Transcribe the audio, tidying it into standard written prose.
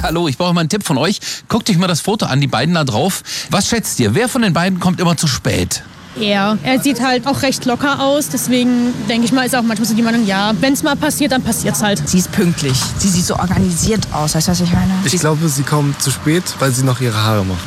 Hallo, ich brauche mal einen Tipp von euch. Guckt euch mal das Foto an, die beiden da drauf. Was schätzt ihr? Wer von den beiden kommt immer zu spät? Er sieht halt auch recht locker aus, deswegen denke ich mal, ist auch manchmal so die Meinung, ja, wenn es mal passiert, dann passiert's halt. Sie ist pünktlich. Sie sieht so organisiert aus, weißt du, was ich meine? Ich glaube, sie kommt zu spät, weil sie noch ihre Haare macht.